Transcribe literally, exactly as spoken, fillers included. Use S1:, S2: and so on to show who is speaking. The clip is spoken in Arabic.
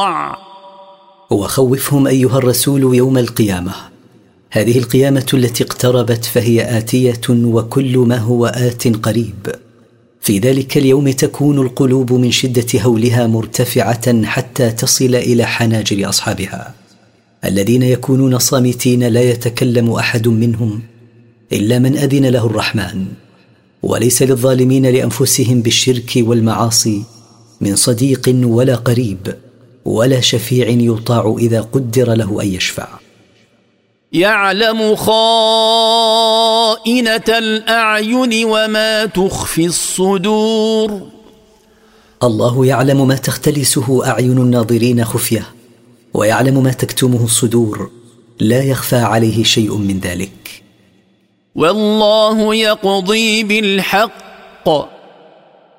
S1: استطاع.
S2: وخوفهم أيها الرسول يوم القيامة، هذه القيامة التي اقتربت فهي آتية، وكل ما هو آت قريب. في ذلك اليوم تكون القلوب من شدة هولها مرتفعة حتى تصل إلى حناجر أصحابها، الذين يكونون صامتين لا يتكلم أحد منهم إلا من أذن له الرحمن. وليس للظالمين لأنفسهم بالشرك والمعاصي من صديق ولا قريب ولا شفيع يطاع إذا قدر له أن يشفع.
S1: يعلم خائنة الأعين وما تخفي الصدور.
S2: الله يعلم ما تختلسه أعين الناظرين خفية، ويعلم ما تكتمه الصدور، لا يخفى عليه شيء من ذلك.
S1: والله يقضي بالحق